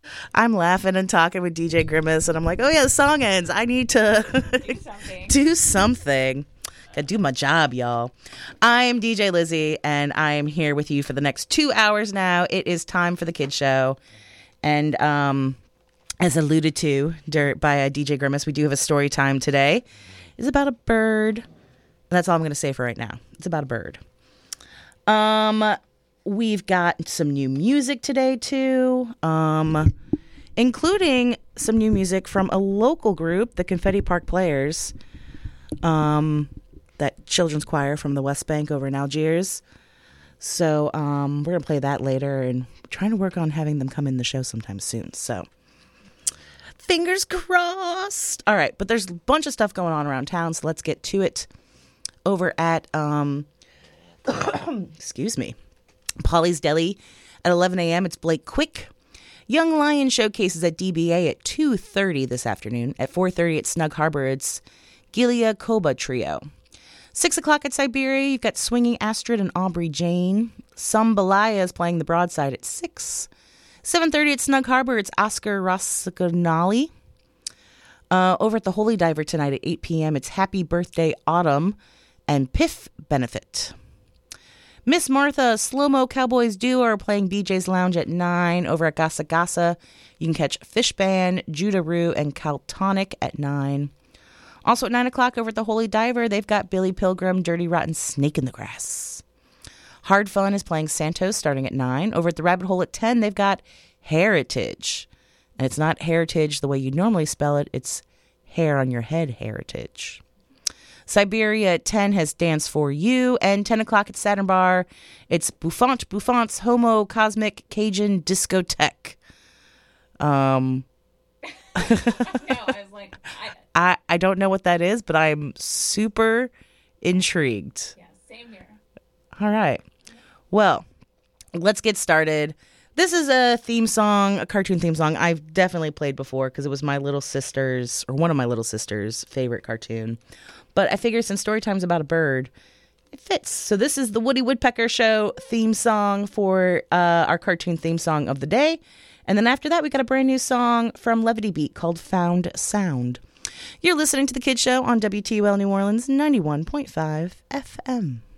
I'm laughing and talking with DJ Grimace, and I'm like, oh yeah, the song ends. I need to Do something. do something. Gotta do my job, y'all. I am DJ Lizzie, and I am here with you for the next 2 hours now. It is time for the Kid Show. And as alluded to by DJ Grimace, we do have a story time today. It's about a bird. And that's all I'm going to say for right now. It's about a bird. We've got some new music today, too, including some new music from a local group, the Confetti Park Players, that children's choir from the West Bank over in Algiers. So we're going to play that later, and we're trying to work on having them come in the show sometime soon. So fingers crossed. All right, but there's a bunch of stuff going on around town, so let's get to it. Over at, excuse me, Polly's Deli at 11 a.m. It's Blake Quick. Young Lion showcases at DBA at 2:30 this afternoon. At 4:30 at Snug Harbor, it's Gilia Koba Trio. 6 o'clock at Siberia, you've got Swinging Astrid and Aubrey Jane. Sambalaya is playing the Broadside at 6. 7:30 at Snug Harbor, it's Oscar Rossignoli. Over at the Holy Diver tonight at 8 p.m., it's Happy Birthday Autumn and Piff Benefit. Miss Martha, Slow-Mo Cowboys Duo are playing BJ's Lounge at 9. Over at Gasa Gasa, you can catch Fish Band, Judah Rue, and Caltonic at 9. Also at 9 o'clock over at the Holy Diver, they've got Billy Pilgrim, Dirty Rotten Snake in the Grass. Hard Fun is playing Santos starting at 9. Over at the Rabbit Hole at 10, they've got Heritage. And it's not heritage the way you normally spell it. It's hair on your head heritage. Siberia at 10 has Dance for You. And 10 o'clock at Saturn Bar, it's Buffant's Homo Cosmic Cajun Discotheque. No, I was like, I don't know what that is, but I'm super intrigued. yeah, same here. All right. Well, let's get started. This is a theme song, a cartoon theme song I've definitely played before because it was my little sister's, or one of my little sister's, favorite cartoon. But I figure since Storytime's about a bird, it fits. So this is the Woody Woodpecker Show theme song for our cartoon theme song of the day. And then after that, we got a brand new song from Levity Beat called Found Sound. You're listening to The Kid Show on WTUL New Orleans 91.5 FM.